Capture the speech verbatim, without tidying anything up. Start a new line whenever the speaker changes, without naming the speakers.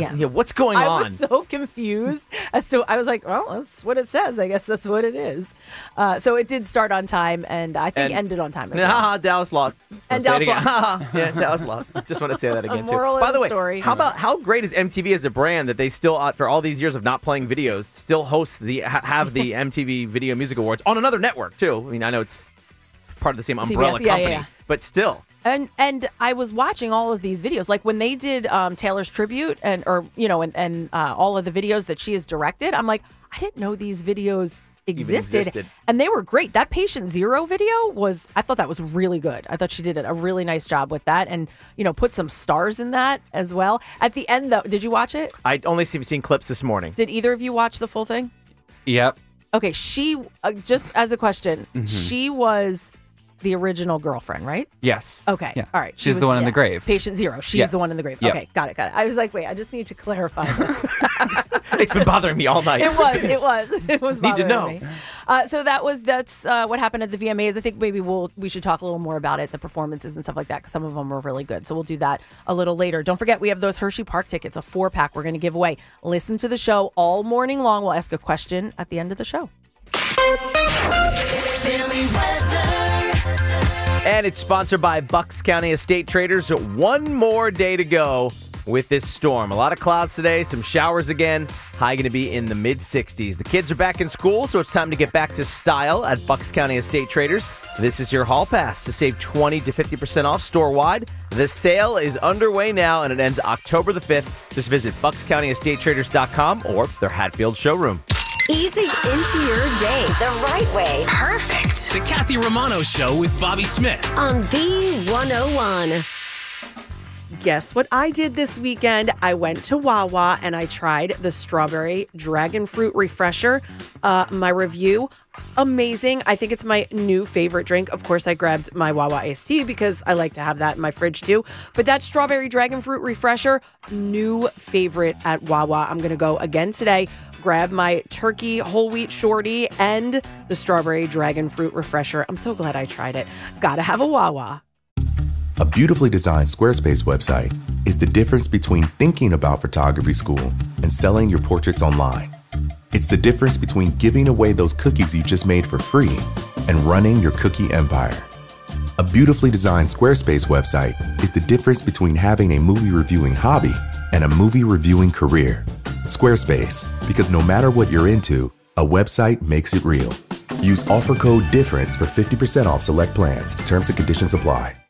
p.m.
Yeah, what's going
I
on?
was so confused as to, I was like, well, that's what it says. I guess that's what it is. Uh, so it did start on time, and I think
And-
ended on time as
Nah,
well.
Dallas lost.
And
Say it
Dallas
again.
lost.
Yeah, Dallas lost. Just want to say that again, too.
moral of
By the
the
way,
story.
how about how great is M T V as a brand that they still, uh, for all these years of not playing videos, still host the ha- have the M T V Video Music Awards on another network, too? I mean, I know it's part of the same umbrella
C B S, yeah,
company,
yeah, yeah.
but still.
And and I was watching all of these videos, like when they did um, Taylor's tribute, and or you know, and and uh, all of the videos that she has directed. I'm like, I didn't know these videos existed,
existed.
and they were great. That Patient Zero video was, I thought that was really good. I thought she did a really nice job with that, and you know, put some stars in that as well. At the end, though, did you watch it?
I only see, seen clips this morning.
Did either of you watch the full thing?
Yep.
Okay, she uh, just as a question,
Mm-hmm.
she was the original girlfriend, right?
Yes.
Okay.
Yeah.
All right. She
She's
was-
the one in
yeah.
the grave.
Patient Zero. She's
Yes.
the one in the grave.
Yep.
Okay. Got it. Got it. I was like, wait, I just need to clarify this.
It's been bothering me all night.
it was. It was. It was
Need to
bothering
know.
me. Uh, so that was that's uh, what happened at the V M As. I think maybe we'll we should talk a little more about it, the performances and stuff like that, because some of them were really good. So we'll do that a little later. Don't forget, we have those Hershey Park tickets, a four pack. We're going to give away. Listen to the show all morning long. We'll ask a question at the end of the show.
Philly weather.
And it's sponsored by Bucks County Estate Traders. One more day to go with this storm. A lot of clouds today, some showers again. High going to be in the mid sixties. The kids are back in school, so it's time to get back to style at Bucks County Estate Traders. This is your hall pass to save twenty to fifty percent off store-wide. The sale is underway now, and it ends October the fifth. Just visit bucks county estate traders dot com or their Hatfield showroom.
Easing into your day the right way. Perfect.
The Kathy Romano Show with Bobby Smith.
On B one oh one.
Guess what I did this weekend? I went to Wawa and I tried the strawberry dragon fruit refresher. Uh, my review, amazing. I think it's my new favorite drink. Of course, I grabbed my Wawa iced tea because I like to have that in my fridge too. But that strawberry dragon fruit refresher, new favorite at Wawa. I'm going to go again today. Grab my turkey whole wheat shorty and the strawberry dragon fruit refresher. I'm so glad I tried it. Gotta have a Wawa.
A beautifully designed Squarespace website is the difference between thinking about photography school and selling your portraits online. It's the difference between giving away those cookies you just made for free and running your cookie empire. A beautifully designed Squarespace website is the difference between having a movie reviewing hobby and a movie reviewing career. Squarespace, because no matter what you're into, a website makes it real. Use offer code DIFFERENCE for fifty percent off select plans. Terms and conditions apply.